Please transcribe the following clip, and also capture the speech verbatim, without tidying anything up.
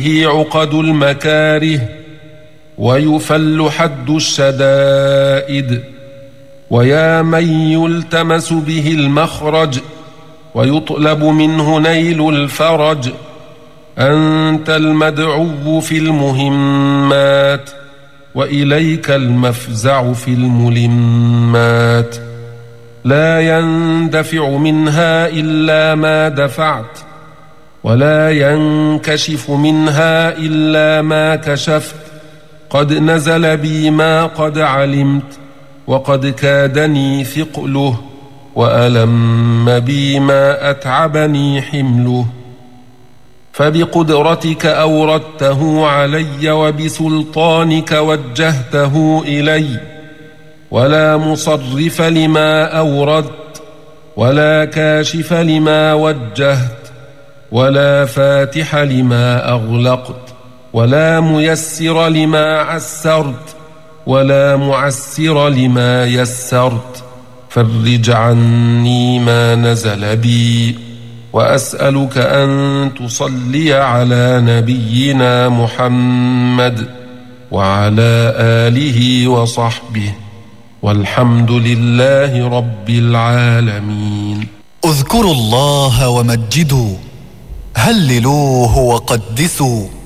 عقد المكاره ويفل حد الشدائد. ويا من يلتمس به المخرج ويطلب منه نيل الفرج، أنت المدعو في المهمات وإليك المفزع في الملمات. لا يندفع منها إلا ما دفعت، ولا ينكشف منها إلا ما كشفت. قد نزل بي ما قد علمت، وقد كادني ثقله، وألم بي ما أتعبني حمله. فبقدرتك أوردته علي، وبسلطانك وجهته إلي. ولا مصرف لما أوردت، ولا كاشف لما وجهت، ولا فاتح لما أغلقت، ولا ميسر لما عسرت، ولا معسر لما يسرت. فرج عني ما نزل بي، وأسألك أن تصلي على نبينا محمد وعلى آله وصحبه، والحمد لله رب العالمين. اذكروا الله ومجدوا، هللوه وقدسوا.